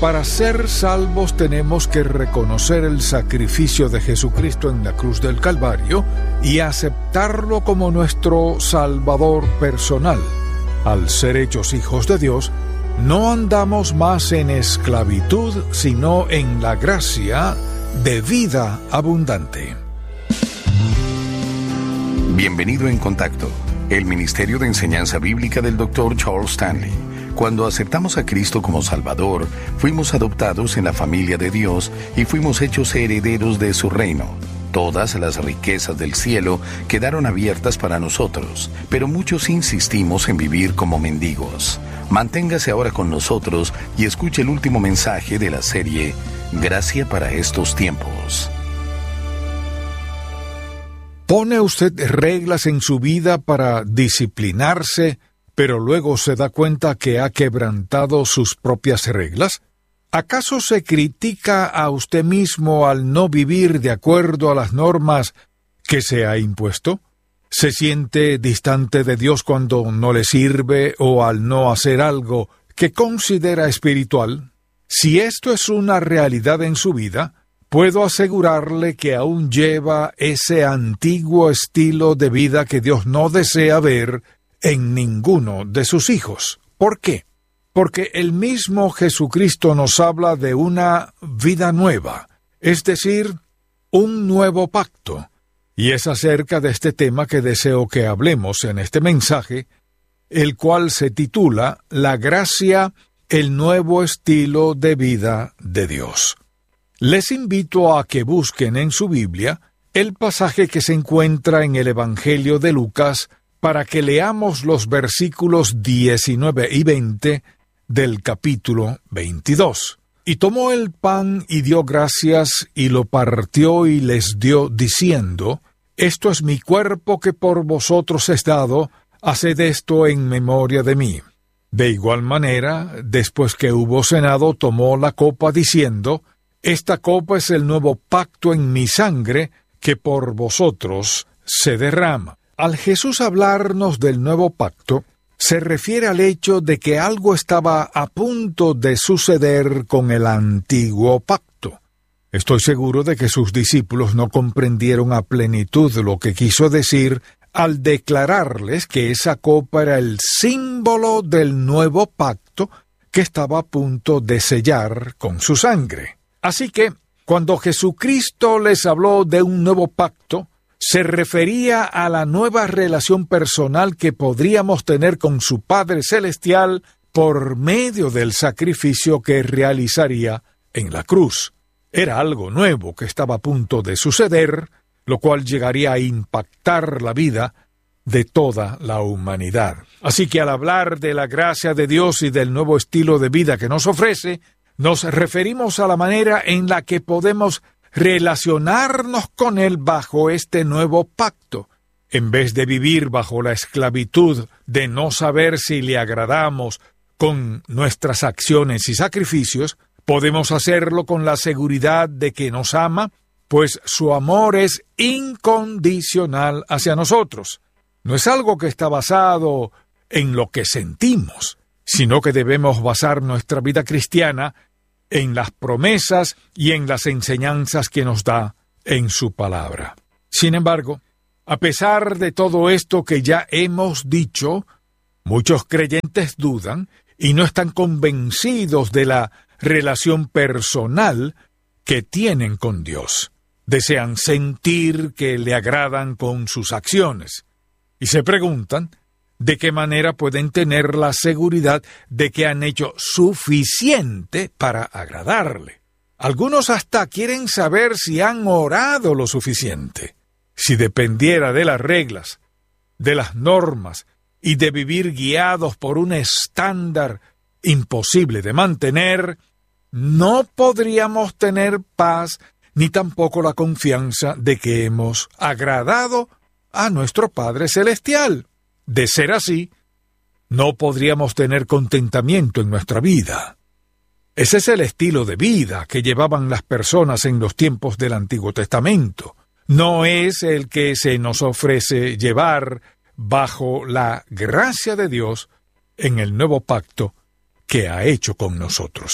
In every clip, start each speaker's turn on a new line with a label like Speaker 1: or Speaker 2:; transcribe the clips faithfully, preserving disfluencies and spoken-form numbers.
Speaker 1: Para ser salvos tenemos que reconocer el sacrificio de Jesucristo en la cruz del Calvario y aceptarlo como nuestro Salvador personal. Al ser hechos hijos de Dios, no andamos más en esclavitud, sino en la gracia de vida abundante.
Speaker 2: Bienvenido en Contacto, el Ministerio de Enseñanza Bíblica del doctor Charles Stanley. Cuando aceptamos a Cristo como Salvador, fuimos adoptados en la familia de Dios y fuimos hechos herederos de su reino. Todas las riquezas del cielo quedaron abiertas para nosotros, pero muchos insistimos en vivir como mendigos. Manténgase ahora con nosotros y escuche el último mensaje de la serie Gracia para estos tiempos.
Speaker 1: ¿Pone usted reglas en su vida para disciplinarse, pero luego se da cuenta que ha quebrantado sus propias reglas? ¿Acaso se critica a usted mismo al no vivir de acuerdo a las normas que se ha impuesto? ¿Se siente distante de Dios cuando no le sirve o al no hacer algo que considera espiritual? Si esto es una realidad en su vida, puedo asegurarle que aún lleva ese antiguo estilo de vida que Dios no desea ver en ninguno de sus hijos. ¿Por qué? Porque el mismo Jesucristo nos habla de una vida nueva, es decir, un nuevo pacto. Y es acerca de este tema que deseo que hablemos en este mensaje, el cual se titula La gracia, el nuevo estilo de vida de Dios. Les invito a que busquen en su Biblia el pasaje que se encuentra en el Evangelio de Lucas para que leamos los versículos diecinueve y veinte del capítulo veintidós. Y tomó el pan y dio gracias y lo partió y les dio diciendo: Esto es mi cuerpo que por vosotros es dado, haced esto en memoria de mí. De igual manera, después que hubo cenado, tomó la copa diciendo: Esta copa es el nuevo pacto en mi sangre que por vosotros se derrama. Al Jesús hablarnos del nuevo pacto, se refiere al hecho de que algo estaba a punto de suceder con el antiguo pacto. Estoy seguro de que sus discípulos no comprendieron a plenitud lo que quiso decir al declararles que esa copa era el símbolo del nuevo pacto que estaba a punto de sellar con su sangre. Así que, cuando Jesucristo les habló de un nuevo pacto, se refería a la nueva relación personal que podríamos tener con su Padre Celestial por medio del sacrificio que realizaría en la cruz. Era algo nuevo que estaba a punto de suceder, lo cual llegaría a impactar la vida de toda la humanidad. Así que al hablar de la gracia de Dios y del nuevo estilo de vida que nos ofrece, nos referimos a la manera en la que podemos relacionarnos con Él bajo este nuevo pacto. En vez de vivir bajo la esclavitud de no saber si le agradamos con nuestras acciones y sacrificios, podemos hacerlo con la seguridad de que nos ama, pues su amor es incondicional hacia nosotros. No es algo que está basado en lo que sentimos, sino que debemos basar nuestra vida cristiana en las promesas y en las enseñanzas que nos da en su palabra. Sin embargo, a pesar de todo esto que ya hemos dicho, muchos creyentes dudan y no están convencidos de la relación personal que tienen con Dios. Desean sentir que le agradan con sus acciones y se preguntan de qué manera pueden tener la seguridad de que han hecho suficiente para agradarle. Algunos hasta quieren saber si han orado lo suficiente. Si dependiera de las reglas, de las normas y de vivir guiados por un estándar imposible de mantener, no podríamos tener paz ni tampoco la confianza de que hemos agradado a nuestro Padre Celestial. De ser así, no podríamos tener contentamiento en nuestra vida. Ese es el estilo de vida que llevaban las personas en los tiempos del Antiguo Testamento. No es el que se nos ofrece llevar bajo la gracia de Dios en el nuevo pacto que ha hecho con nosotros.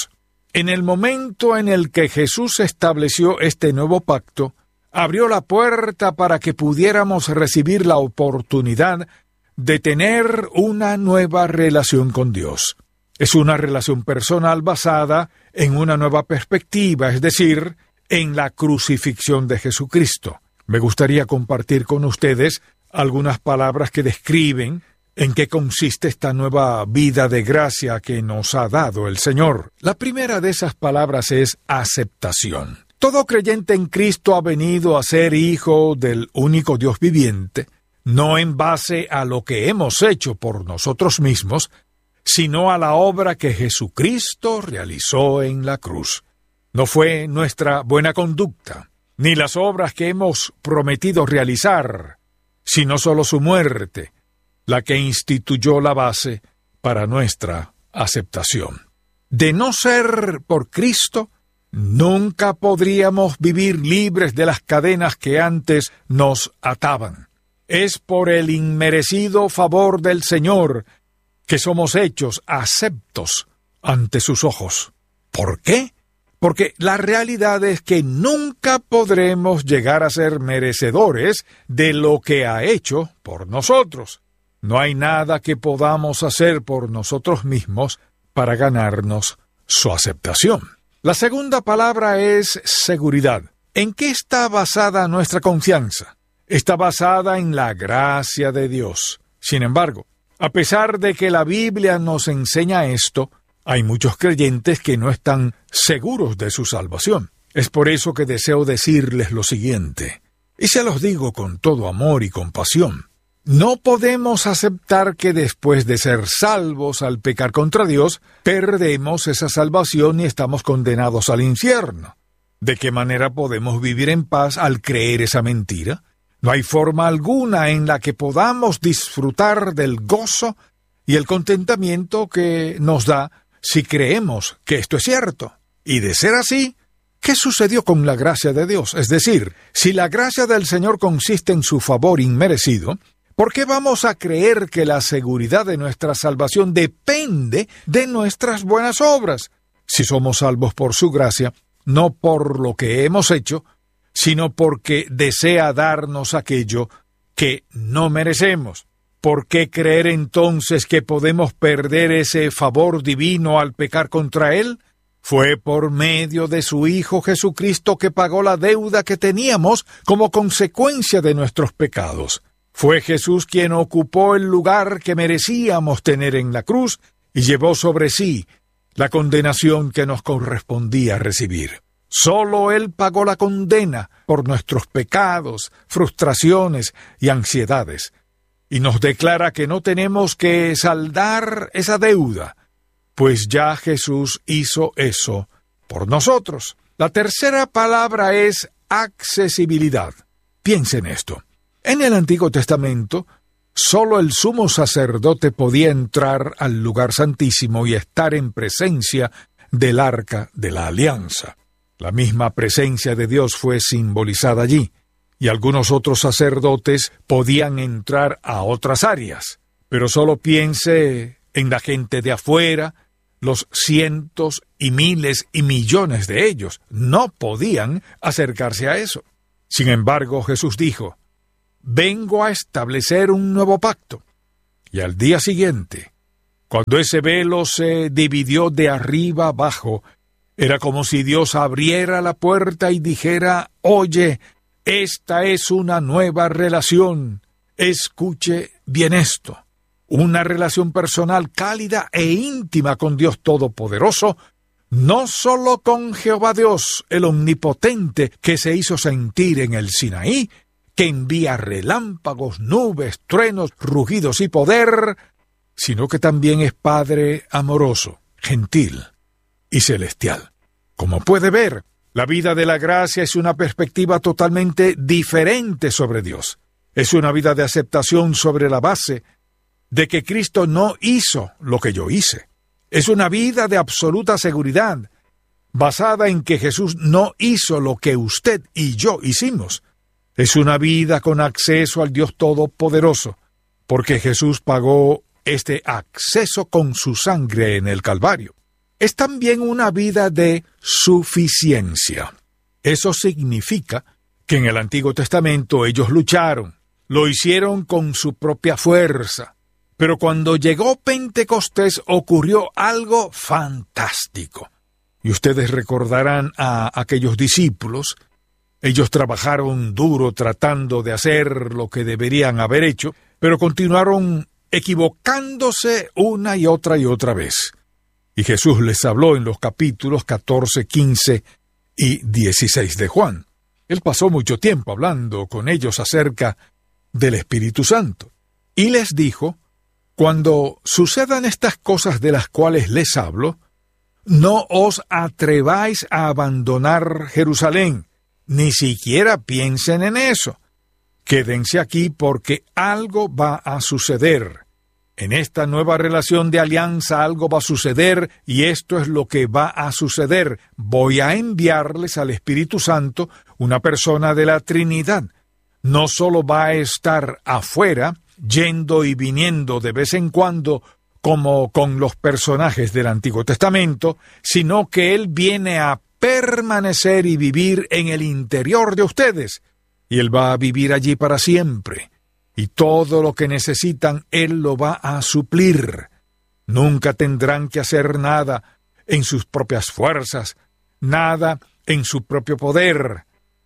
Speaker 1: En el momento en el que Jesús estableció este nuevo pacto, abrió la puerta para que pudiéramos recibir la oportunidad de tener una nueva relación con Dios. Es una relación personal basada en una nueva perspectiva, es decir, en la crucifixión de Jesucristo. Me gustaría compartir con ustedes algunas palabras que describen en qué consiste esta nueva vida de gracia que nos ha dado el Señor. La primera de esas palabras es aceptación. Todo creyente en Cristo ha venido a ser hijo del único Dios viviente, no en base a lo que hemos hecho por nosotros mismos, sino a la obra que Jesucristo realizó en la cruz. No fue nuestra buena conducta, ni las obras que hemos prometido realizar, sino solo su muerte, la que instituyó la base para nuestra aceptación. De no ser por Cristo, nunca podríamos vivir libres de las cadenas que antes nos ataban. Es por el inmerecido favor del Señor que somos hechos aceptos ante sus ojos. ¿Por qué? Porque la realidad es que nunca podremos llegar a ser merecedores de lo que ha hecho por nosotros. No hay nada que podamos hacer por nosotros mismos para ganarnos su aceptación. La segunda palabra es seguridad. ¿En qué está basada nuestra confianza? Está basada en la gracia de Dios. Sin embargo, a pesar de que la Biblia nos enseña esto, hay muchos creyentes que no están seguros de su salvación. Es por eso que deseo decirles lo siguiente, y se los digo con todo amor y compasión. No podemos aceptar que después de ser salvos al pecar contra Dios, perdemos esa salvación y estamos condenados al infierno. ¿De qué manera podemos vivir en paz al creer esa mentira? No hay forma alguna en la que podamos disfrutar del gozo y el contentamiento que nos da si creemos que esto es cierto. Y de ser así, ¿qué sucedió con la gracia de Dios? Es decir, si la gracia del Señor consiste en su favor inmerecido, ¿por qué vamos a creer que la seguridad de nuestra salvación depende de nuestras buenas obras? Si somos salvos por su gracia, no por lo que hemos hecho, sino porque desea darnos aquello que no merecemos. ¿Por qué creer entonces que podemos perder ese favor divino al pecar contra Él? Fue por medio de su Hijo Jesucristo que pagó la deuda que teníamos como consecuencia de nuestros pecados. Fue Jesús quien ocupó el lugar que merecíamos tener en la cruz y llevó sobre sí la condenación que nos correspondía recibir. Solo Él pagó la condena por nuestros pecados, frustraciones y ansiedades, y nos declara que no tenemos que saldar esa deuda, pues ya Jesús hizo eso por nosotros. La tercera palabra es accesibilidad. Piensen en esto. En el Antiguo Testamento, solo el sumo sacerdote podía entrar al lugar santísimo y estar en presencia del arca de la alianza. La misma presencia de Dios fue simbolizada allí, y algunos otros sacerdotes podían entrar a otras áreas. Pero solo piense en la gente de afuera, los cientos y miles y millones de ellos no podían acercarse a eso. Sin embargo, Jesús dijo, «Vengo a establecer un nuevo pacto». Y al día siguiente, cuando ese velo se dividió de arriba abajo, era como si Dios abriera la puerta y dijera, «Oye, esta es una nueva relación. Escuche bien esto. Una relación personal cálida e íntima con Dios Todopoderoso, no solo con Jehová Dios, el Omnipotente, que se hizo sentir en el Sinaí, que envía relámpagos, nubes, truenos, rugidos y poder, sino que también es Padre amoroso, gentil y celestial. Como puede ver, la vida de la gracia es una perspectiva totalmente diferente sobre Dios. Es una vida de aceptación sobre la base de que Cristo no hizo lo que yo hice. Es una vida de absoluta seguridad, basada en que Jesús no hizo lo que usted y yo hicimos. Es una vida con acceso al Dios Todopoderoso, porque Jesús pagó este acceso con su sangre en el Calvario. es también una vida de suficiencia. Eso significa que en el Antiguo Testamento ellos lucharon, lo hicieron con su propia fuerza. Pero cuando llegó Pentecostés ocurrió algo fantástico. Y ustedes recordarán a aquellos discípulos. Ellos trabajaron duro tratando de hacer lo que deberían haber hecho, pero continuaron equivocándose una y otra y otra vez. Y Jesús les habló en los capítulos catorce, quince y dieciséis de Juan. Él pasó mucho tiempo hablando con ellos acerca del Espíritu Santo. Y les dijo: cuando sucedan estas cosas de las cuales les hablo, no os atreváis a abandonar Jerusalén, ni siquiera piensen en eso. Quédense aquí porque algo va a suceder. En esta nueva relación de alianza algo va a suceder, y esto es lo que va a suceder. Voy a enviarles al Espíritu Santo, una persona de la Trinidad. No solo va a estar afuera, yendo y viniendo de vez en cuando, como con los personajes del Antiguo Testamento, sino que Él viene a permanecer y vivir en el interior de ustedes, y Él va a vivir allí para siempre. Y todo lo que necesitan, Él lo va a suplir. Nunca tendrán que hacer nada en sus propias fuerzas, nada en su propio poder.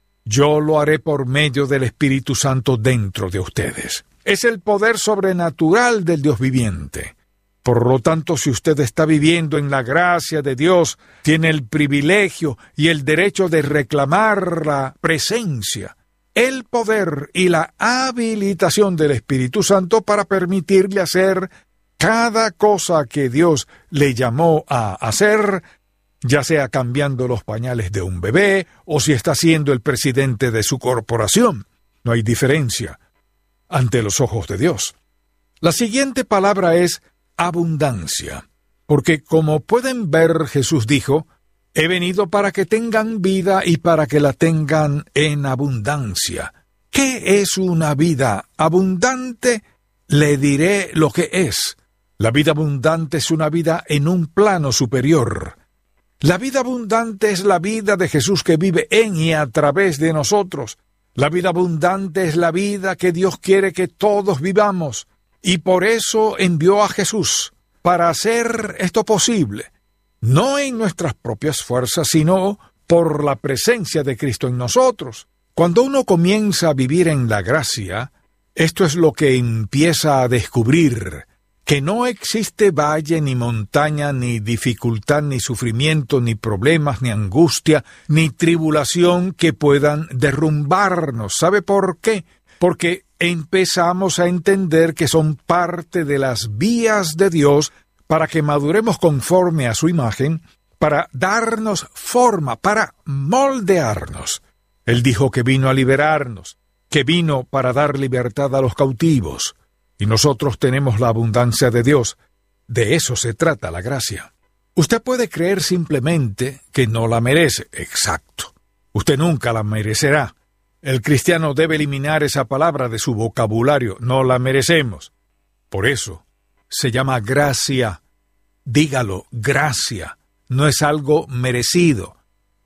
Speaker 1: Yo lo haré por medio del Espíritu Santo dentro de ustedes. Es el poder sobrenatural del Dios viviente. Por lo tanto, si usted está viviendo en la gracia de Dios, tiene el privilegio y el derecho de reclamar la presencia, el poder y la habilitación del Espíritu Santo para permitirle hacer cada cosa que Dios le llamó a hacer, ya sea cambiando los pañales de un bebé o si está siendo el presidente de su corporación. No hay diferencia ante los ojos de Dios. La siguiente palabra es abundancia, porque como pueden ver, Jesús dijo: he venido para que tengan vida y para que la tengan en abundancia. ¿Qué es una vida abundante? Le diré lo que es. La vida abundante es una vida en un plano superior. La vida abundante es la vida de Jesús que vive en y a través de nosotros. La vida abundante es la vida que Dios quiere que todos vivamos. Y por eso envió a Jesús, para hacer esto posible. No en nuestras propias fuerzas, sino por la presencia de Cristo en nosotros. Cuando uno comienza a vivir en la gracia, esto es lo que empieza a descubrir: que no existe valle, ni montaña, ni dificultad, ni sufrimiento, ni problemas, ni angustia, ni tribulación que puedan derrumbarnos. ¿Sabe por qué? Porque empezamos a entender que son parte de las vías de Dios para que maduremos conforme a su imagen, para darnos forma, para moldearnos. Él dijo que vino a liberarnos, que vino para dar libertad a los cautivos. Y nosotros tenemos la abundancia de Dios. De eso se trata la gracia. Usted puede creer simplemente que no la merece. Exacto. Usted nunca la merecerá. El cristiano debe eliminar esa palabra de su vocabulario. No la merecemos. Por eso se llama gracia. Dígalo, gracia. No es algo merecido.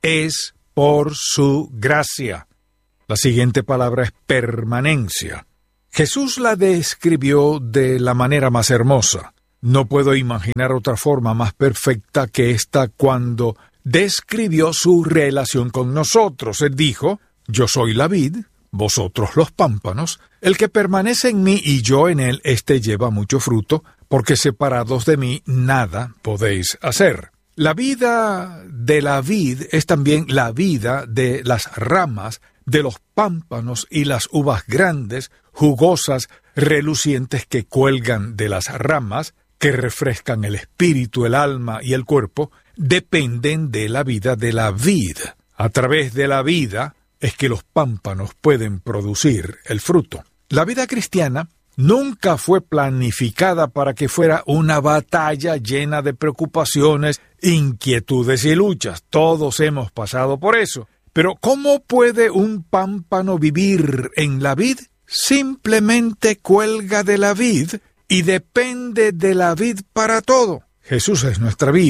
Speaker 1: Es por su gracia. La siguiente palabra es permanencia. Jesús la describió de la manera más hermosa. No puedo imaginar otra forma más perfecta que esta cuando describió su relación con nosotros. Él dijo: yo soy la vid, vosotros los pámpanos. El que permanece en mí y yo en él, éste lleva mucho fruto, porque separados de mí nada podéis hacer. La vida de la vid es también la vida de las ramas, de los pámpanos y las uvas grandes, jugosas, relucientes que cuelgan de las ramas, que refrescan el espíritu, el alma y el cuerpo, dependen de la vida de la vid. A través de la vida es que los pámpanos pueden producir el fruto. La vida cristiana nunca fue planificada para que fuera una batalla llena de preocupaciones, inquietudes y luchas. Todos hemos pasado por eso. Pero ¿cómo puede un pámpano vivir en la vid? Simplemente cuelga de la vid y depende de la vid para todo. Jesús es nuestra vida.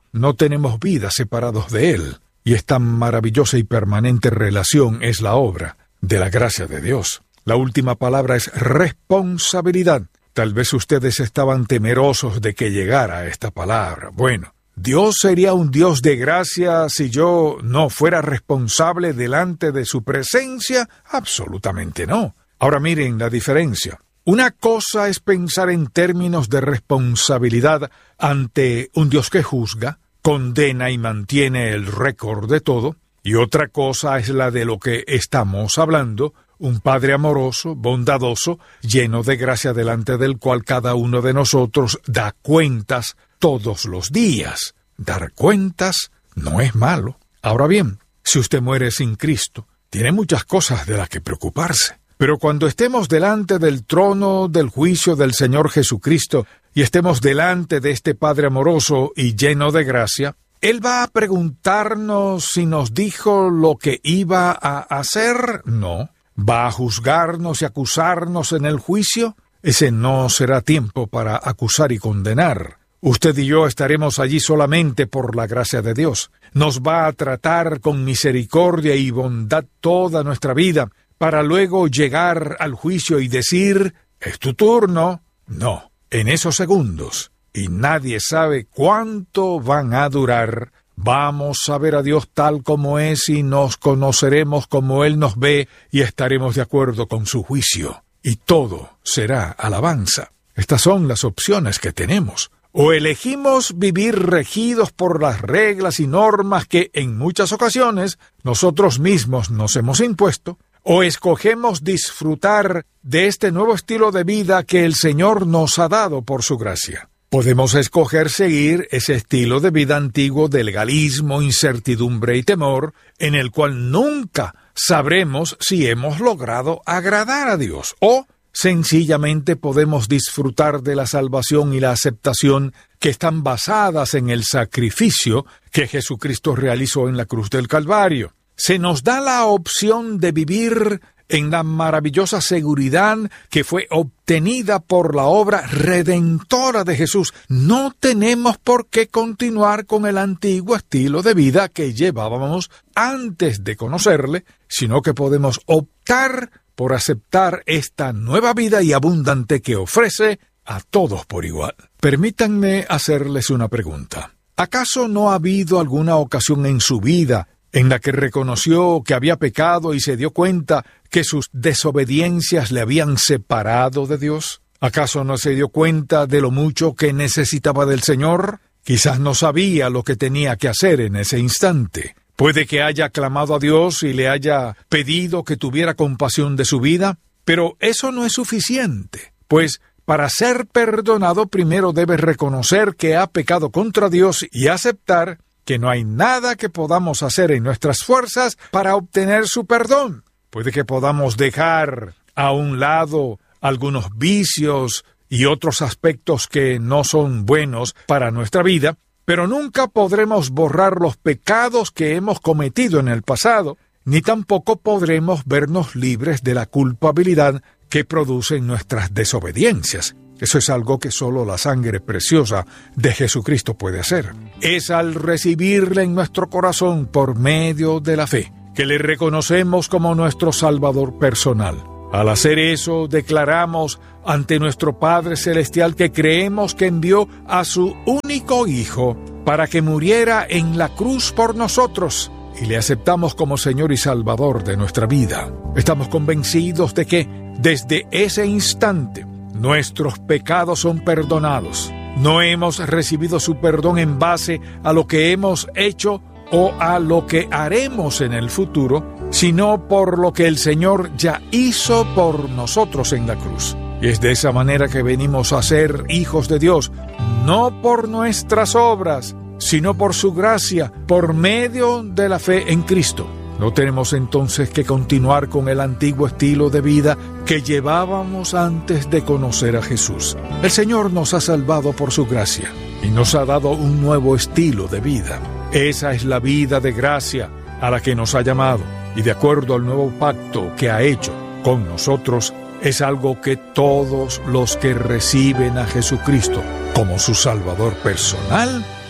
Speaker 1: no tenemos vida separados de Él. Y esta maravillosa y permanente relación es la obra de la gracia de Dios. La última palabra es responsabilidad. Tal vez ustedes estaban temerosos de que llegara esta palabra. Bueno, ¿Dios sería un Dios de gracia si yo no fuera responsable delante de su presencia? Absolutamente no. Ahora miren la diferencia. Una cosa es pensar en términos de responsabilidad ante un Dios que juzga, condena y mantiene el récord de todo, y otra cosa es la de lo que estamos hablando, un Padre amoroso, bondadoso, lleno de gracia delante del cual cada uno de nosotros da cuentas todos los días. Dar cuentas no es malo. Ahora bien, si usted muere sin Cristo, tiene muchas cosas de las que preocuparse. Pero cuando estemos delante del trono del juicio del Señor Jesucristo y estemos delante de este Padre amoroso y lleno de gracia, Él va a preguntarnos si nos dijo lo que iba a hacer. No. ¿Va a juzgarnos y acusarnos en el juicio? Ese no será tiempo para acusar y condenar. Usted y yo estaremos allí solamente por la gracia de Dios. Nos va a tratar con misericordia y bondad toda nuestra vida, para luego llegar al juicio y decir, ¿es tu turno? No, en esos segundos, y nadie sabe cuánto van a durar, vamos a ver a Dios tal como es y nos conoceremos como Él nos ve y estaremos de acuerdo con su juicio. Y todo será alabanza. Estas son las opciones que tenemos. O elegimos vivir regidos por las reglas y normas que en muchas ocasiones nosotros mismos nos hemos impuesto, o escogemos disfrutar de este nuevo estilo de vida que el Señor nos ha dado por su gracia. Podemos escoger seguir ese estilo de vida antiguo de legalismo, incertidumbre y temor, en el cual nunca sabremos si hemos logrado agradar a Dios, o sencillamente podemos disfrutar de la salvación y la aceptación que están basadas en el sacrificio que Jesucristo realizó en la cruz del Calvario. Se nos da la opción de vivir en la maravillosa seguridad que fue obtenida por la obra redentora de Jesús. No tenemos por qué continuar con el antiguo estilo de vida que llevábamos antes de conocerle, sino que podemos optar por aceptar esta nueva vida y abundante que ofrece a todos por igual. Permítanme hacerles una pregunta. ¿Acaso no ha habido alguna ocasión en su vida en la que reconoció que había pecado y se dio cuenta que sus desobediencias le habían separado de Dios? ¿Acaso no se dio cuenta de lo mucho que necesitaba del Señor? Quizás no sabía lo que tenía que hacer en ese instante. Puede que haya clamado a Dios y le haya pedido que tuviera compasión de su vida, pero eso no es suficiente, pues para ser perdonado primero debe reconocer que ha pecado contra Dios y aceptar que no hay nada que podamos hacer en nuestras fuerzas para obtener su perdón. Puede que podamos dejar a un lado algunos vicios y otros aspectos que no son buenos para nuestra vida, pero nunca podremos borrar los pecados que hemos cometido en el pasado, ni tampoco podremos vernos libres de la culpabilidad que producen nuestras desobediencias. Eso es algo que solo la sangre preciosa de Jesucristo puede hacer. Es al recibirle en nuestro corazón por medio de la fe que le reconocemos como nuestro Salvador personal. Al hacer eso, declaramos ante nuestro Padre Celestial que creemos que envió a su único Hijo para que muriera en la cruz por nosotros y le aceptamos como Señor y Salvador de nuestra vida. Estamos convencidos de que desde ese instante nuestros pecados son perdonados. No hemos recibido su perdón en base a lo que hemos hecho o a lo que haremos en el futuro, sino por lo que el Señor ya hizo por nosotros en la cruz. Y es de esa manera que venimos a ser hijos de Dios, no por nuestras obras, sino por su gracia, por medio de la fe en Cristo. No tenemos entonces que continuar con el antiguo estilo de vida que llevábamos antes de conocer a Jesús. El Señor nos ha salvado por su gracia y nos ha dado un nuevo estilo de vida. Esa es la vida de gracia a la que nos ha llamado, y de acuerdo al nuevo pacto que ha hecho con nosotros, es algo que todos los que reciben a Jesucristo como su Salvador personal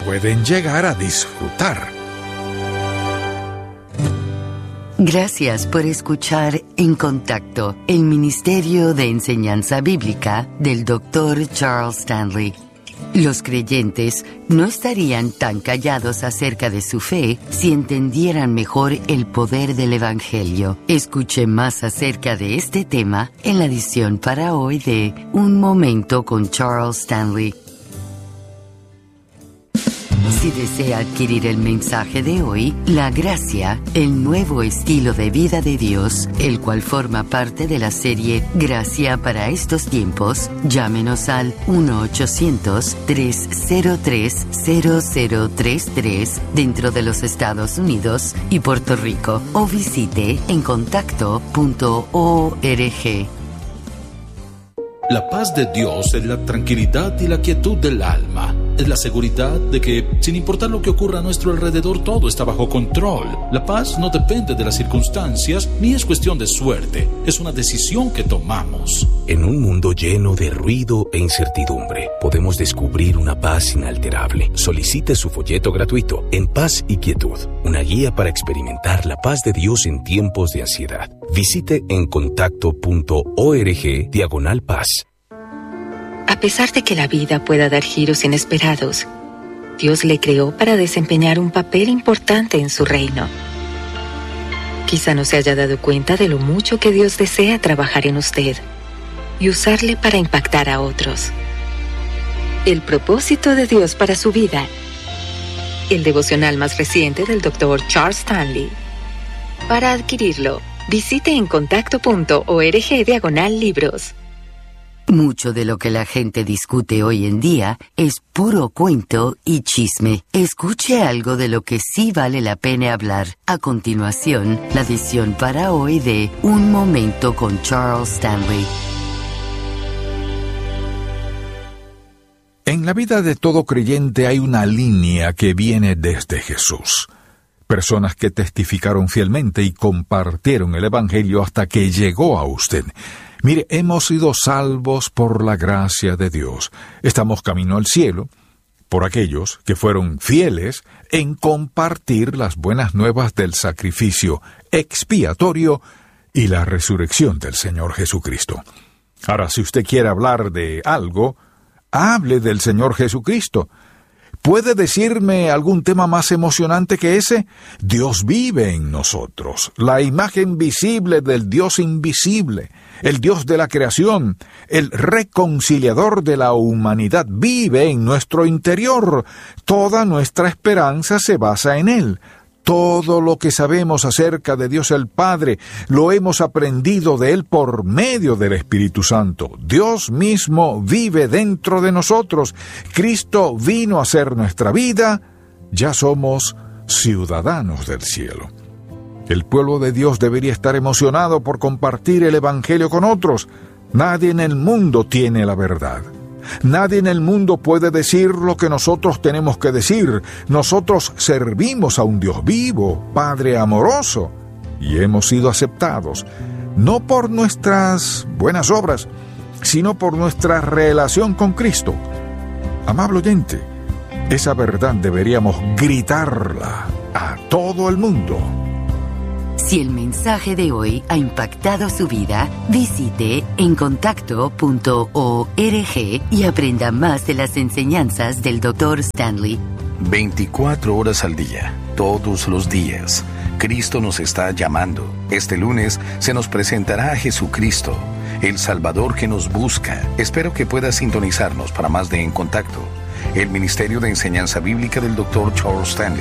Speaker 1: pueden llegar a disfrutar.
Speaker 3: Gracias por escuchar En Contacto, el Ministerio de Enseñanza Bíblica del doctor Charles Stanley. Los creyentes no estarían tan callados acerca de su fe si entendieran mejor el poder del Evangelio. Escuche más acerca de este tema en la edición para hoy de Un Momento con Charles Stanley. Si desea adquirir el mensaje de hoy, La Gracia, el nuevo estilo de vida de Dios, el cual forma parte de la serie Gracia para estos tiempos, llámenos al uno ochocientos, tres cero tres, cero cero tres tres dentro de los Estados Unidos y Puerto Rico o visite en contacto punto org.
Speaker 4: La paz de Dios es la tranquilidad y la quietud del alma. Es la seguridad de que, sin importar lo que ocurra a nuestro alrededor, todo está bajo control. La paz no depende de las circunstancias, ni es cuestión de suerte. Es una decisión que tomamos.
Speaker 5: En un mundo lleno de ruido e incertidumbre, podemos descubrir una paz inalterable. Solicite su folleto gratuito, En Paz y Quietud, una guía para experimentar la paz de Dios en tiempos de ansiedad. Visite en contacto punto org diagonal paz.
Speaker 6: A pesar de que la vida pueda dar giros inesperados, Dios le creó para desempeñar un papel importante en su reino. Quizá no se haya dado cuenta de lo mucho que Dios desea trabajar en usted y usarle para impactar a otros. El propósito de Dios para su vida. El devocional más reciente del doctor Charles Stanley. Para adquirirlo, visite en contacto punto org diagonal libros.
Speaker 3: Mucho de lo que la gente discute hoy en día es puro cuento y chisme. Escuche algo de lo que sí vale la pena hablar. A continuación, la edición para hoy de Un Momento con Charles Stanley.
Speaker 1: En la vida de todo creyente hay una línea que viene desde Jesús. Personas que testificaron fielmente y compartieron el Evangelio hasta que llegó a usted. Mire, hemos sido salvos por la gracia de Dios. Estamos camino al cielo por aquellos que fueron fieles en compartir las buenas nuevas del sacrificio expiatorio y la resurrección del Señor Jesucristo. Ahora, si usted quiere hablar de algo, hable del Señor Jesucristo. ¿Puede decirme algún tema más emocionante que ese? Dios vive en nosotros, la imagen visible del Dios invisible, el Dios de la creación, el reconciliador de la humanidad vive en nuestro interior. Toda nuestra esperanza se basa en Él. Todo lo que sabemos acerca de Dios el Padre lo hemos aprendido de Él por medio del Espíritu Santo. Dios mismo vive dentro de nosotros. Cristo vino a ser nuestra vida. Ya somos ciudadanos del cielo. El pueblo de Dios debería estar emocionado por compartir el Evangelio con otros. Nadie en el mundo tiene la verdad. Nadie en el mundo puede decir lo que nosotros tenemos que decir. Nosotros servimos a un Dios vivo, Padre amoroso, y hemos sido aceptados, no por nuestras buenas obras, sino por nuestra relación con Cristo. Amable oyente, esa verdad deberíamos gritarla a todo el mundo.
Speaker 3: Si el mensaje de hoy ha impactado su vida, visite en contacto punto org y aprenda más de las enseñanzas del doctor Stanley.
Speaker 2: veinticuatro horas al día, todos los días. Cristo nos está llamando. Este lunes se nos presentará a Jesucristo, el Salvador que nos busca. Espero que pueda sintonizarnos para más de En Contacto, el Ministerio de Enseñanza Bíblica del doctor Charles Stanley.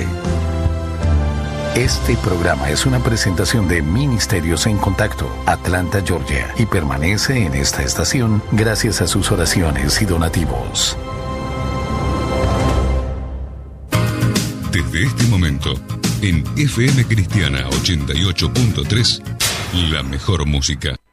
Speaker 2: Este programa es una presentación de Ministerios en Contacto, Atlanta, Georgia, y permanece en esta estación gracias a sus oraciones y donativos.
Speaker 7: Desde este momento, en F M Cristiana ochenta y ocho punto tres, la mejor música.